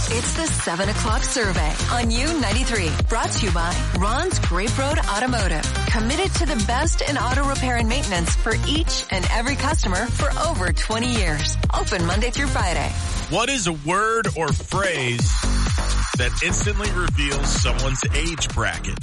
It's the 7 o'clock survey on U93. Brought to you by Ron's Grape Road Automotive. Committed to the best in auto repair and maintenance for each and every customer for over 20 years. Open Monday through Friday. What is a word or phrase that instantly reveals someone's age bracket?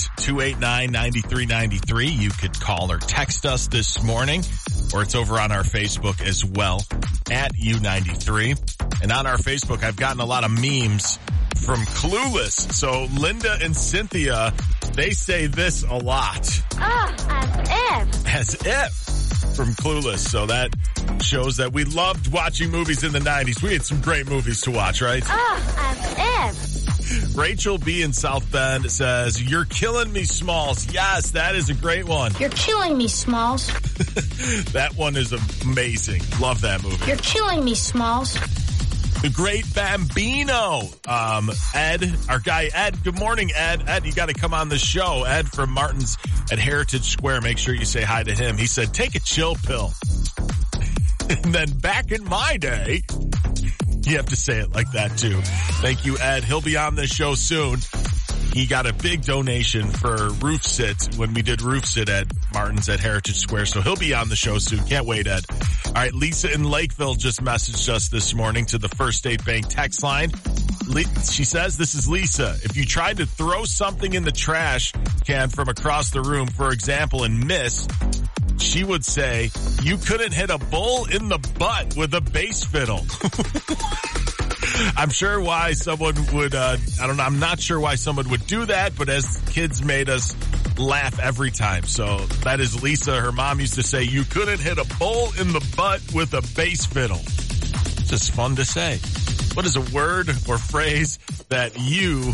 289-9393. You could call or text us this morning, or it's over on our Facebook as well, at U93. And on our Facebook, I've gotten a lot of memes from Clueless. So Linda and Cynthia, they say this a lot. As if. As if. From Clueless. So that shows that we loved watching movies in the 90s. We had some great movies to watch, right? As if. Rachel B. in South Bend says, "You're killing me, Smalls." Yes, that is a great one. You're killing me, Smalls. That one is amazing. Love that movie. You're killing me, Smalls. The Great Bambino. Ed, our guy Ed. Good morning, Ed. Ed, you got to come on the show. Ed from Martin's at Heritage Square. Make sure you say hi to him. He said, "Take a chill pill." And then back in my day, you have to say it like that too. Thank you, Ed. He'll be on the show soon. He got a big donation for Roof Sit when we did Roof Sit at Martin's at Heritage Square. So he'll be on the show soon. Can't wait, Ed. All right. Lisa in Lakeville just messaged us this morning to the First State Bank text line. She says, "This is Lisa. If you tried to throw something in the trash can from across the room, for example, and miss, she would say, you couldn't hit a bull in the butt with a bass fiddle." I'm sure why someone would, I'm not sure why someone would do that, but as kids made us laugh every time. So that is Lisa. Her mom used to say, "You couldn't hit a bull in the butt with a bass fiddle." Just fun to say. What is a word or phrase that you,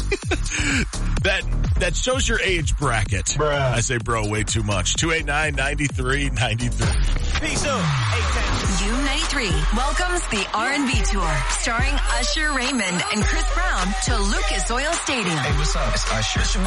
that shows your age bracket? Bruh. I say bro way too much. 289-9393. Peace out. U93 welcomes the R&B Tour, starring Usher Raymond and Chris Brown to Lucas Oil Stadium. Hey, what's up? It's Usher.